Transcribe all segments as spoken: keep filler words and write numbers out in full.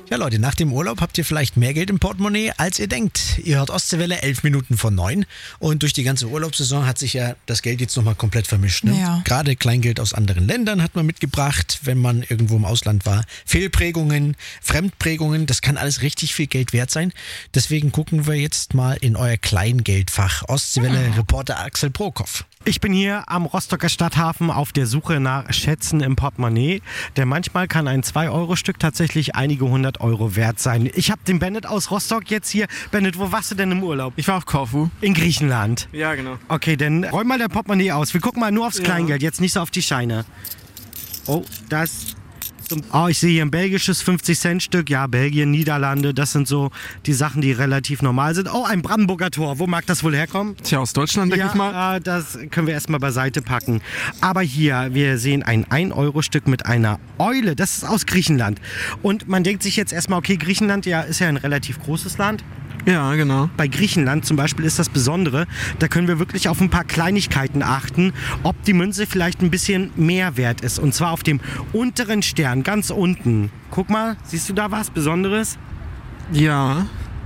Ja Leute, nach dem Urlaub habt ihr vielleicht mehr Geld im Portemonnaie, als ihr denkt. Ihr hört Ostseewelle, elf Minuten vor neun. Und durch die ganze Urlaubssaison hat sich ja das Geld jetzt nochmal komplett vermischt. Ne? Ja. Gerade Kleingeld aus anderen Ländern hat man mitgebracht, wenn man irgendwo im Ausland war. Fehlprägungen, Fremdprägungen, das kann alles richtig viel Geld wert sein. Deswegen gucken wir jetzt mal in euer Kleingeldfach. Ostseewelle-Reporter Axel Brokoff. Ich bin hier am Rostocker Stadthafen auf der Suche nach Schätzen im Portemonnaie, denn manchmal kann ein zwei Euro Stück tatsächlich einige hundert Euro wert sein. Ich habe den Bennett aus Rostock jetzt hier. Bennett, wo warst du denn im Urlaub? Ich war auf Korfu. In Griechenland? Ja, genau. Okay, dann räum mal dein Portemonnaie aus. Wir gucken mal nur aufs Ja. Kleingeld, jetzt nicht so auf die Scheine. Oh, das... Oh, ich sehe hier ein belgisches fünfzig Cent Stück. Ja, Belgien, Niederlande, das sind so die Sachen, die relativ normal sind. Oh, ein Brandenburger Tor. Wo mag das wohl herkommen? Tja, aus Deutschland, denke Ja, ich mal. äh, das können wir erstmal beiseite packen. Aber hier, wir sehen ein ein Euro Stück mit einer Eule. Das ist aus Griechenland. Und man denkt sich jetzt erstmal, okay, Griechenland ja, ist ja ein relativ großes Land. Ja, genau. Bei Griechenland zum Beispiel ist das Besondere, da können wir wirklich auf ein paar Kleinigkeiten achten, ob die Münze vielleicht ein bisschen mehr wert ist. Und zwar auf dem unteren Stern, ganz unten. Guck mal, siehst du da was Besonderes? Ja.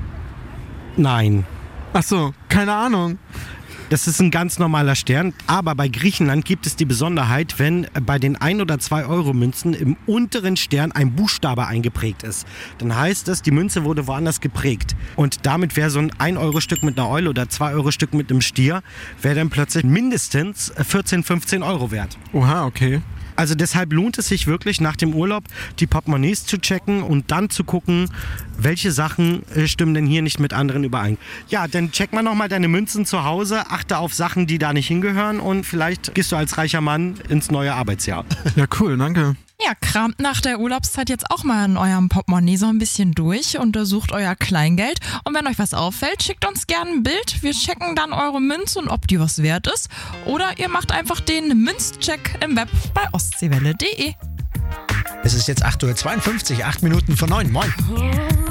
Nein. Ach so, keine Ahnung. Das ist ein ganz normaler Stern, aber bei Griechenland gibt es die Besonderheit, wenn bei den ein oder zwei Euro Münzen im unteren Stern ein Buchstabe eingeprägt ist. Dann heißt das, die Münze wurde woanders geprägt. Und damit wäre so ein ein Euro Stück mit einer Eule oder zwei Euro Stück mit einem Stier, wäre dann plötzlich mindestens vierzehn, fünfzehn Euro wert. Oha, okay. Also deshalb lohnt es sich wirklich nach dem Urlaub die Portemonnaies zu checken und dann zu gucken, welche Sachen äh, stimmen denn hier nicht mit anderen überein. Ja, dann check mal nochmal deine Münzen zu Hause, achte auf Sachen, die da nicht hingehören und vielleicht gehst du als reicher Mann ins neue Arbeitsjahr. Ja, cool, danke. Ja, kramt nach der Urlaubszeit jetzt auch mal in eurem Portemonnaie so ein bisschen durch, untersucht euer Kleingeld und wenn euch was auffällt, schickt uns gerne ein Bild. Wir checken dann eure Münze und ob die was wert ist. Oder ihr macht einfach den Münzcheck im Web bei ostseewelle punkt de. Es ist jetzt acht Uhr zweiundfünfzig, acht Minuten vor neun. Moin.